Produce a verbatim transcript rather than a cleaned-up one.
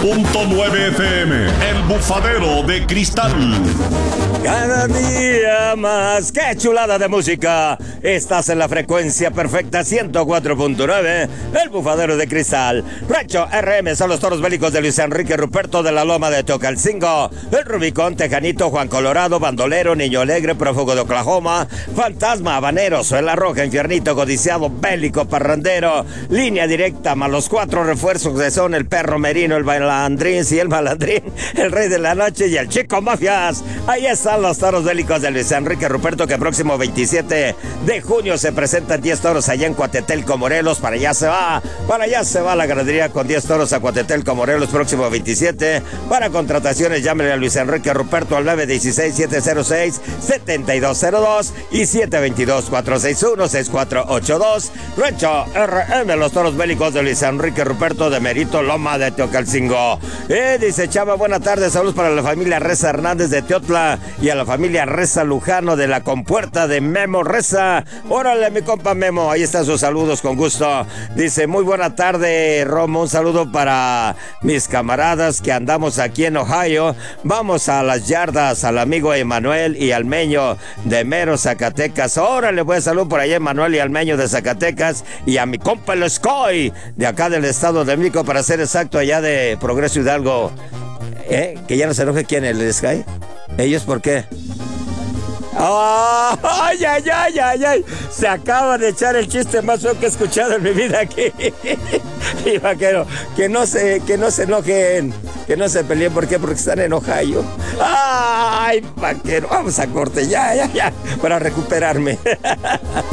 punto nueve F M, El Bufadero de Cristal. Cada día más, qué chulada de música. Estás en la frecuencia perfecta ciento cuatro punto nueve, El Bufadero de Cristal. Rancho R M son los toros bélicos de Luis Enrique Ruperto de la Loma de Tocalcingo, el Rubicón, Tejanito, Juan Colorado, Bandolero, Niño Alegre, Prófugo de Oklahoma, Fantasma, Habanero, Suela Roja, Infiernito, Codiciado, Bélico, Parrandero, Línea Directa, más los cuatro refuerzos que son el Perro Merino, el Balandrín, sí, el Malandrín, el Rey de la Noche y el Chico Mafias. Ahí están los toros bélicos de Luis Enrique Ruperto, que próximo veintisiete de junio se presentan diez toros allá en Coatetelco, Morelos. Para allá se va, para allá se va la ganadería con diez toros a Coatetelco, Morelos, próximo veintisiete. Para contrataciones, llámenle a Luis Enrique Ruperto al nueve uno seis, siete cero seis, siete dos cero dos y siete dos dos, cuatro seis uno, seis cuatro ocho dos. Rancho R M, los toros bélicos de Luis Enrique Ruperto de Merito, Loma de Teocalcingo. Eh, dice Chava, buenas tardes, saludos para la familia Reza Hernández de Teotla y a la familia Reza Lujano de la Compuerta de Memo Reza. Órale, mi compa Memo, ahí están sus saludos, con gusto. Dice, muy buena tarde, Romo, un saludo para mis camaradas que andamos aquí en Ohio. Vamos a las yardas, al amigo Emanuel y Almeño de Mero, Zacatecas. Órale, pues salud por allá, Emanuel y Almeño de Zacatecas, y a mi compa el Scoy de acá del estado de México, para ser exacto, allá de Progreso Hidalgo. ¿Eh? Que ya no se enoje quién, el Sky. ¿Ellos por qué? Oh, ay, ay, ay, ay, ay. Se acaba de echar el chiste más feo que he escuchado en mi vida aquí. Y vaquero, que no se, que no se enojen, que no se peleen. ¿Por qué? Porque están en Ohio. Ay, vaquero, vamos a corte, ya, ya, ya, para recuperarme.